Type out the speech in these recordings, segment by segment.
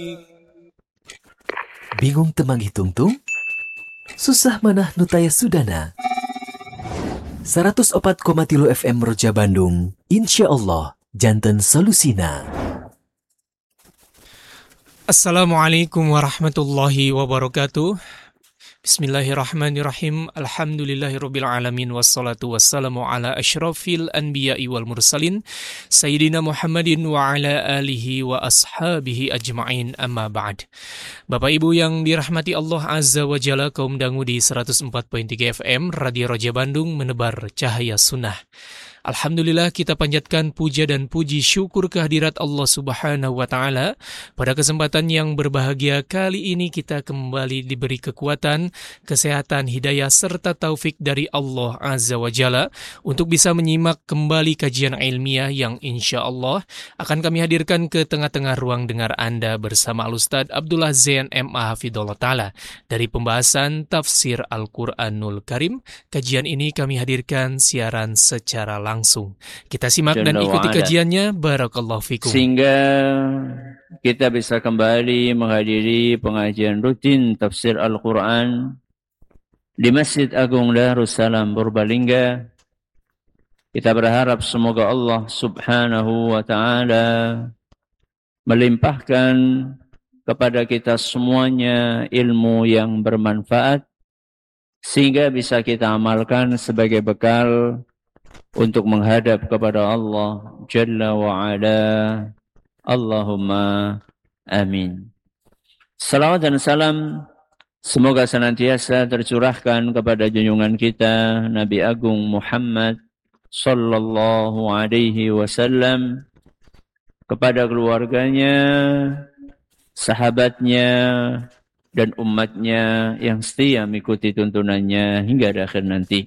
Bingung temang hitungtung? Susah manah nutaya sudana. 104,3 FM Roja Bandung, insya Allah, janten solusina. Assalamualaikum warahmatullahi wabarakatuh. Bismillahirrahmanirrahim. Alhamdulillahirabbil alamin wassalatu wassalamu ala asyrafil anbiya'i wal mursalin sayyidina Muhammadin wa ala alihi wa ashabihi ajma'in, amma ba'd. Bapak Ibu yang dirahmati Allah Azza wa Jalla, kaum dangu di 104.3 FM Radio Roja Bandung, menebar cahaya sunnah. Alhamdulillah, kita panjatkan puja dan puji syukur kehadirat Allah Subhanahu wa Ta'ala. Pada kesempatan yang berbahagia kali ini kita kembali diberi kekuatan, kesehatan, hidayah serta taufik dari Allah Azza wa Jalla untuk bisa menyimak kembali kajian ilmiah yang insya Allah akan kami hadirkan ke tengah-tengah ruang dengar Anda bersama Al-Ustaz Abdullah Zain M.A. Hafidhullah Ta'ala dari pembahasan Tafsir Al-Quranul Karim. Kajian ini kami hadirkan siaran secara langsung. Kita simak dan ikuti kajiannya. Barakallahu fikum. Sehingga kita bisa kembali menghadiri pengajian rutin Tafsir Al-Quran di Masjid Agung Darussalam Purbalingga. Kita berharap semoga Allah Subhanahu wa Ta'ala melimpahkan kepada kita semuanya ilmu yang bermanfaat sehingga bisa kita amalkan sebagai bekal untuk menghadap kepada Allah Jalla wa'ala. Allahumma amin. Salawat dan salam semoga senantiasa tercurahkan kepada junjungan kita Nabi Agung Muhammad sallallahu alaihi wasallam, kepada keluarganya, sahabatnya, dan umatnya yang setia mengikuti tuntunannya hingga akhir nanti.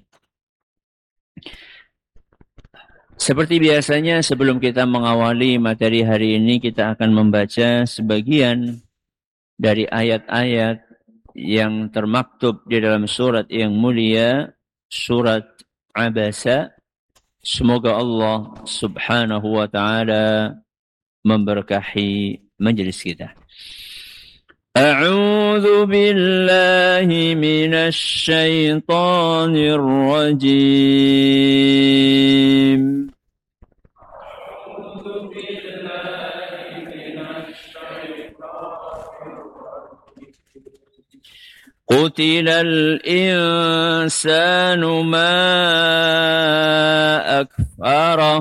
Seperti biasanya, sebelum kita mengawali materi hari ini, kita akan membaca sebagian dari ayat-ayat yang termaktub di dalam surat yang mulia, surat Abasa. Semoga Allah Subhanahu wa Ta'ala memberkahi majelis kita. A'udzu billahi minasy syaithanir rajim. قتل الإنسان ما أكفره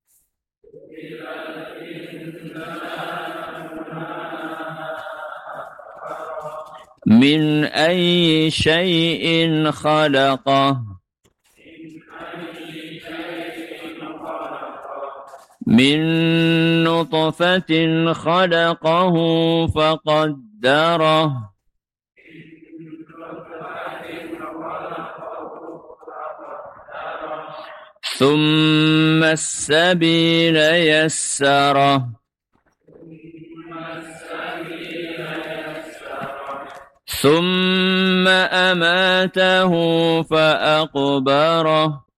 من أي شيء خلقه من نطفة خلقه فقدره ثم السبيل يسره ثم أماته فأقبره